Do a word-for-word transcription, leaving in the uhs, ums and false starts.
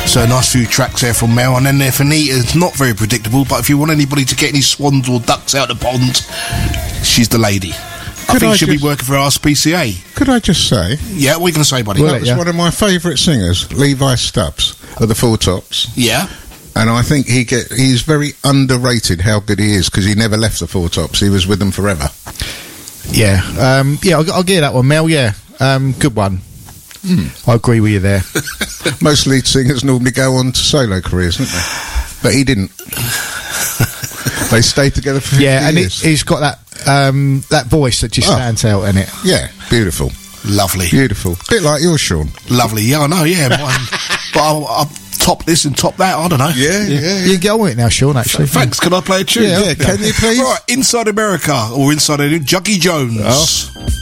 So a nice few tracks there from Mel, and then there for Nita, it's not very predictable, but if you want anybody to get any swans or ducks out of the pond, she's the lady. I Could think I she'll just- be working for R S P C A. Could I just say, Yeah, what are you going to say, buddy? Well, that was yeah. one of my favourite singers, Levi Stubbs of the Four Tops. Yeah. And I think he get he's very underrated how good he is, because he never left the Four Tops. He was with them forever. Yeah, um, yeah, I'll, I'll give that one, Mel. Yeah, um, good one. I agree with you there. Most lead singers normally go on to solo careers, don't they? But he didn't. They stayed together for fifty Yeah, and he, years. he's got that um, that voice that just Oh. stands out in it. Yeah, beautiful. Lovely. Beautiful. Bit like yours, Sean. Lovely. Yeah, I know, yeah. But, I'm, but I'll, I'll top this and top that, I don't know. Yeah, yeah. You get on with it now, Sean. Actually, Thanks. Can I play a tune? Yeah, can you please? Right, Inside America, or Inside Juggy Jones. Oh.